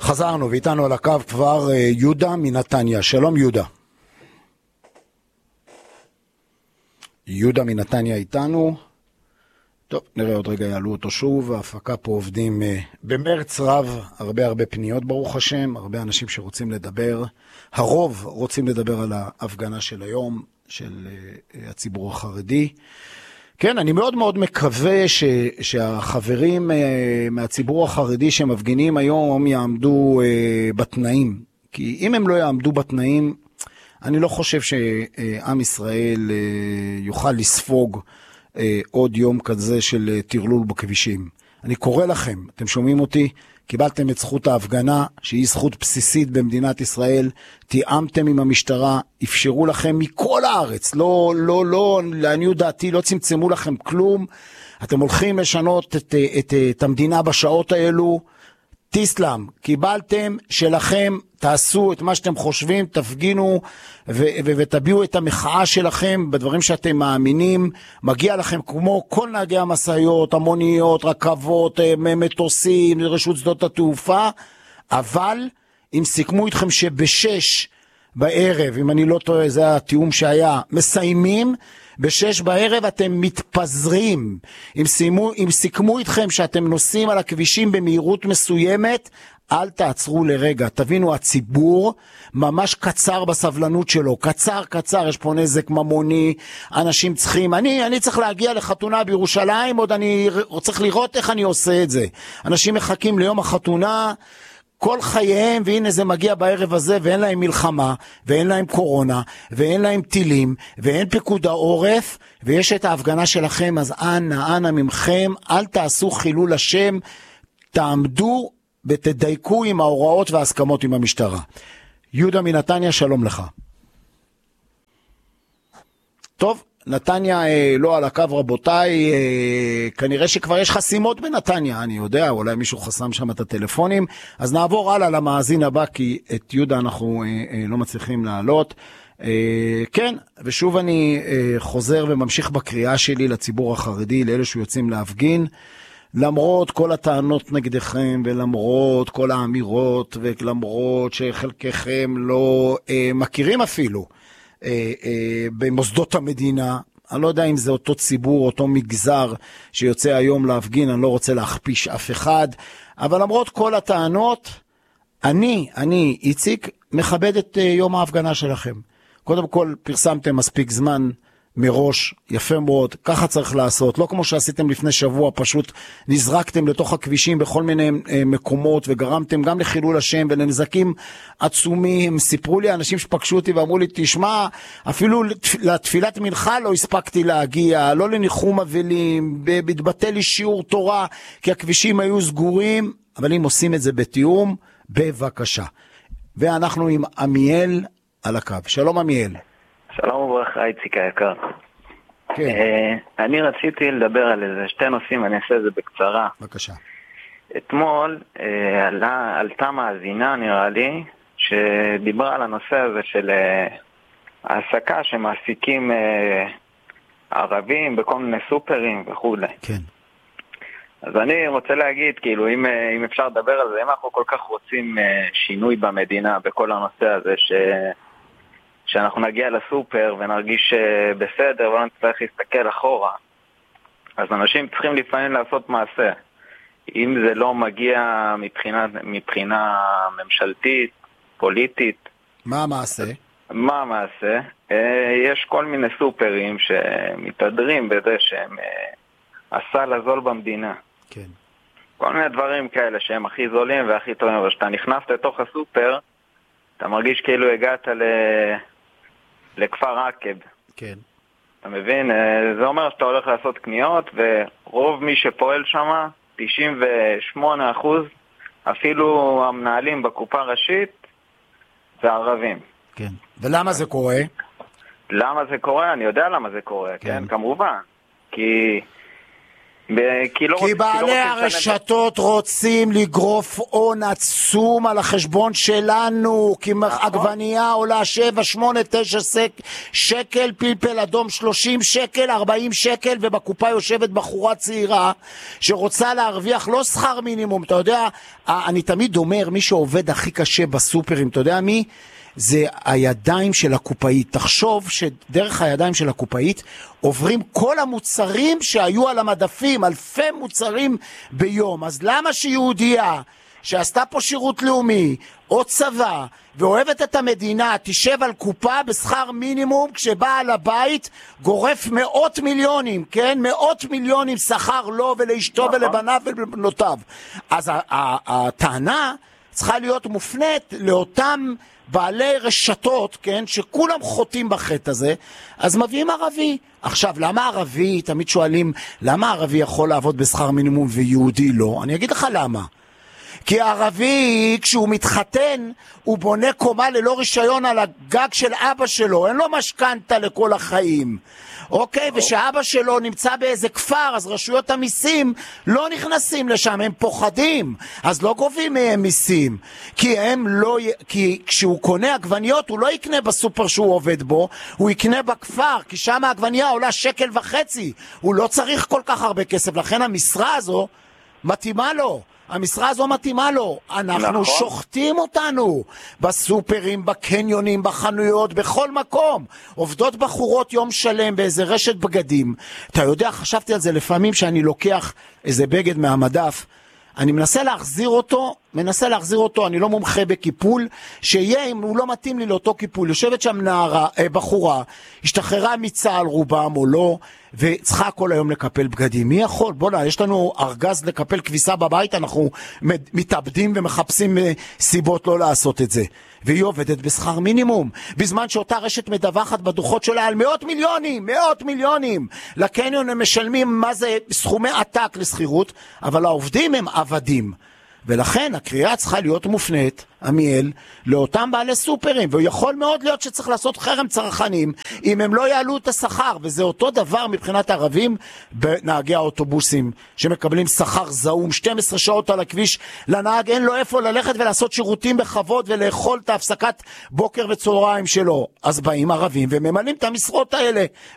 חזרנו ואיתנו על הקו כבר יהודה מנתניה. שלום יהודה. יהודה מנתניה איתנו. טוב, נראה עוד רגע יעלו אותו שוב. ההפקה פה עובדים במרץ רב, הרבה פניות ברוך השם, הרבה אנשים שרוצים לדבר. הרוב רוצים לדבר על ההפגנה של היום, של הציבור החרדי. כן, אני מאוד מאוד מקווה שהחברים מהציבור החרדי שמפגינים היום יעמדו בתנאים. כי אם הם לא יעמדו בתנאים, אני לא חושב שעם ישראל יוכל לספוג עוד יום כזה של תרלול בכבישים. אני קורא לכם, אתם שומעים אותי? קיבלתם את זכות ההפגנה, שהיא זכות בסיסית במדינת ישראל, תיאמתם עם המשטרה, אפשרו לכם מכל הארץ, לא, לעניות דעתי, לא צמצמו לכם כלום, אתם הולכים לשנות את המדינה בשעות האלו, תסלם, קיבלתם שלכם, תעשו את מה שאתם חושבים, תפגינו ותביאו את המחאה שלכם בדברים שאתם מאמינים, מגיע לכם כמו כל נהגי המסעיות, המוניות, רכבות, מטוסים, רשות שדות התעופה, אבל אם סיכמו איתכם שבשש בערב, אם אני לא טועה, זה התיאום שהיה, מסיימים, בשש בערב אתם מתפזרים. אם סיכמו איתכם שאתם נוסעים על הכבישים במהירות מסוימת, אל תעצרו לרגע. תבינו, הציבור ממש קצר בסבלנות שלו. קצר, יש פה נזק ממוני, אנשים צריכים, אני צריך להגיע לחתונה בירושלים, עוד אני צריך לראות איך אני עושה את זה. אנשים מחכים ליום החתונה, כל חייהם, והנה זה מגיע בערב הזה, ואין להם מלחמה, ואין להם קורונה, ואין להם טילים, ואין פיקוד העורף, ויש את ההפגנה שלכם, אז אנא ממכם, אל תעשו חילול השם, תעמדו ותדייקו עם ההוראות וההסכמות עם המשטרה. יהודה מנתניה, שלום לך. טוב, נתניה לא על הקו רבותיי, כנראה שכבר יש חסימות בנתניה, אני יודע, אולי מישהו חסם שם את הטלפונים, אז נעבור הלאה למאזין הבא, כי את יהודה אנחנו לא מצליחים לעלות. כן, ושוב אני חוזר וממשיך בקריאה שלי לציבור החרדי, לאלה שיוצאים להפגין, למרות כל הטענות נגדכם, ולמרות כל האמירות, ולמרות שחלקכם לא מכירים אפילו, במוסדות המדינה, אני לא יודע אם זה אותו ציבור, אותו מגזר שיוצא היום להפגין, אני לא רוצה להכפיש אף אחד, אבל למרות כל הטענות, אני, איציק, מכבד את יום ההפגנה שלכם. קודם כל, פרסמתם מספיק זמן מראש, יפה מאוד, ככה צריך לעשות, לא כמו שעשיתם לפני שבוע, פשוט נזרקתם לתוך הכבישים בכל מיני מקומות, וגרמתם גם לחילול השם ולנזקים עצומים. סיפרו לי אנשים שפגשו אותי ואמרו לי, תשמע, אפילו לתפילת מנחה לא הספקתי להגיע, לא לניחום אבלים, התבטל לי שיעור תורה, כי הכבישים היו סגורים, אבל אם עושים את זה בתיאום, בבקשה. ואנחנו עם עמיאל על הקו. שלום עמיאל. שלום וברכה, איציק היקר. כן. אני רציתי לדבר על איזה שתי נושאים, אני אעשה את זה בקצרה. בבקשה. אתמול עלתה מאזינה, נראה לי, שדיברה על הנושא הזה של העסקה שמעסיקים ערבים בכל מיני סופרים וכו'. כן. אז אני רוצה להגיד, כאילו, אם אפשר לדבר על זה, אם אנחנו כל כך רוצים שינוי במדינה בכל הנושא הזה שאנחנו נגיע לסופר ונרגיש בסדר ולא נצטרך להסתכל אחורה, אז אנשים צריכים לפעמים לעשות מעשה. אם זה לא מגיע מבחינה ממשלתית, פוליטית. מה המעשה? מה המעשה? יש כל מיני סופרים שמתהדרים בזה שהם הסל הזול במדינה. כן. כל מיני דברים כאלה שהם הכי זולים והכי טובים, אבל כשאתה נכנס לתוך הסופר, אתה מרגיש כאילו הגעת לכפר עקב. כן. אתה מבין? זה אומר שאתה הולך לעשות קניות, ורוב מי שפועל שם, 98%, אפילו המנהלים בקופה ראשית, זה ערבים. כן. ולמה זה קורה? למה זה קורה? אני יודע למה זה קורה, כן? כמובן. כי כי בעלי הרשתות רוצים לגרוף הון עצום על החשבון שלנו, כי עגבנייה עולה 7, 8, 9 שקל, פלפל אדום 30 שקל, 40 שקל, ובקופה יושבת בחורה צעירה שרוצה להרוויח לא שכר מינימום. אתה יודע, אני תמיד אומר, מי שעובד הכי קשה בסופרים, אתה יודע מי? זה הידיים של הקופאית. תחשוב שדרך הידיים של הקופאית עוברים כל המוצרים שהיו על המדפים, אלפי מוצרים ביום. אז למה שיהודיה שעשתה פה שירות לאומי או צבא ואוהבת את המדינה תשב על קופה בשכר מינימום, כשבעל הבית גורף מאות מיליונים, כן? מאות מיליונים שכר לו ולאשתו ולבניו ולבנותיו. אז הטענה צריכה להיות מופנית לאותם בעלי רשתות, כן, שכולם חוטאים בחטא הזה, אז מביאים ערבי. עכשיו, למה ערבי? תמיד שואלים, למה ערבי יכול לעבוד בשכר מינימום ויהודי לא? אני אגיד לך למה. כי הערבי, כשהוא מתחתן, הוא בונה קומה ללא רישיון על הגג של אבא שלו, אין לו משכנתה לכל החיים. אוקיי, ושאבא שלו נמצא באיזה כפר, אז רשויות המיסים לא נכנסים לשם, הם פוחדים, אז לא גובים מהם מיסים, כי כשהוא קונה עגבניות, הוא לא יקנה בסופר שהוא עובד בו, הוא יקנה בכפר, כי שם העגבנייה עולה 1.5 שקל, הוא לא צריך כל כך הרבה כסף, לכן המשרה הזו מתאימה לו. המשרה הזו מתאימה לו. אנחנו שוחטים אותנו בסופרים, בקניונים, בחנויות, בכל מקום. עובדות בחורות יום שלם באיזה רשת בגדים. אתה יודע, חשבתי על זה לפעמים שאני לוקח איזה בגד מהמדף, אני מנסה להחזיר אותו, אני לא מומחה בקיפול, שיהיה אם הוא לא מתאים לי לאותו קיפול. יושבת שם בחורה, השתחררה מצה"ל רובם או לא, וצריכה כל היום לקפל בגדים. מי יכול? בוא'נה, יש לנו ארגז לקפל כביסה בבית, אנחנו מתאבדים ומחפשים סיבות לא לעשות את זה. והיא עובדת בשכר מינימום, בזמן שאותה רשת מדווחת בדוחות שלה על מאות מיליונים. לקניון הם משלמים מה זה סכומי עתק לסחירות, אבל העובדים הם עבדים. ולכן הקריאה צריכה להיות מופנית, עמיאל, לאותם בעלי סופרים, ויכול מאוד להיות שצריך לעשות חרם צרכנים אם הם לא יעלו את השכר, וזה אותו דבר מבחינת הערבים בנהגי האוטובוסים שמקבלים שכר זעום, 12 שעות על הכביש, לנהג אין לו איפה ללכת ולעשות שירותים בכבוד ולאכול את ההפסקת בוקר וצהריים שלו, אז באים ערבים וממלאים את המשרות האלה